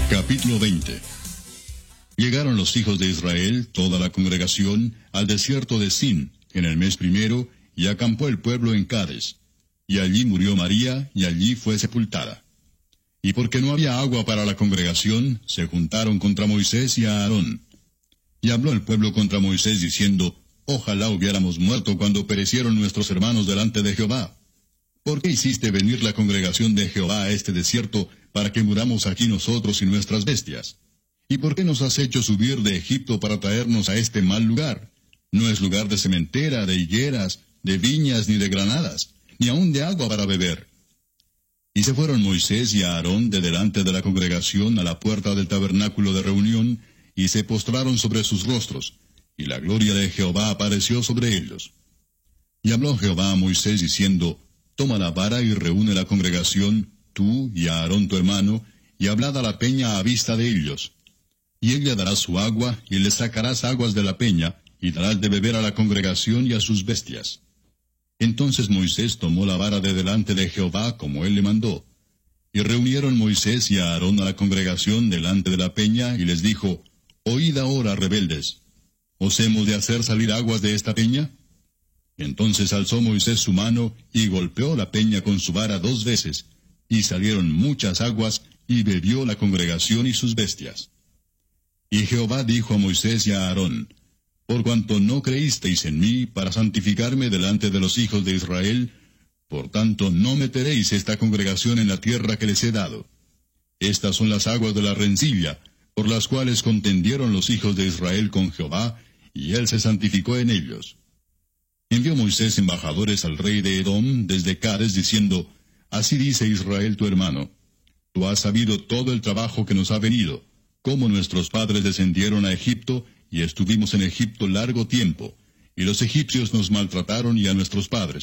Capítulo 20. Llegaron los hijos de Israel, toda la congregación, al desierto de Sin, en el mes primero, y acampó el pueblo en Cades. Y allí murió María, y allí fue sepultada. Y porque no había agua para la congregación, se juntaron contra Moisés y a Aarón. Y habló el pueblo contra Moisés, diciendo, Ojalá hubiéramos muerto cuando perecieron nuestros hermanos delante de Jehová. ¿Por qué hiciste venir la congregación de Jehová a este desierto, para que muramos aquí nosotros y nuestras bestias? ¿Y por qué nos has hecho subir de Egipto para traernos a este mal lugar? No es lugar de sementera, de higueras, de viñas, ni de granadas, ni aun de agua para beber. Y se fueron Moisés y Aarón de delante de la congregación a la puerta del tabernáculo de reunión, y se postraron sobre sus rostros, y la gloria de Jehová apareció sobre ellos. Y habló Jehová a Moisés diciendo, Toma la vara y reúne la congregación, tú y Aarón tu hermano, y hablad a la peña a vista de ellos. Y ella dará su agua, y le sacarás aguas de la peña, y darás de beber a la congregación y a sus bestias. Entonces Moisés tomó la vara de delante de Jehová, como él le mandó. Y reunieron Moisés y Aarón a la congregación delante de la peña, y les dijo, Oíd ahora, rebeldes, ¿os hemos de hacer salir aguas de esta peña? Entonces alzó Moisés su mano, y golpeó la peña con su vara 2 veces, y salieron muchas aguas, y bebió la congregación y sus bestias. Y Jehová dijo a Moisés y a Aarón, Por cuanto no creísteis en mí para santificarme delante de los hijos de Israel, por tanto no meteréis esta congregación en la tierra que les he dado. Estas son las aguas de la rencilla, por las cuales contendieron los hijos de Israel con Jehová, y él se santificó en ellos. Envió Moisés embajadores al rey de Edom desde Cades, diciendo, Así dice Israel tu hermano, tú has sabido todo el trabajo que nos ha venido, cómo nuestros padres descendieron a Egipto, y estuvimos en Egipto largo tiempo, y los egipcios nos maltrataron y a nuestros padres.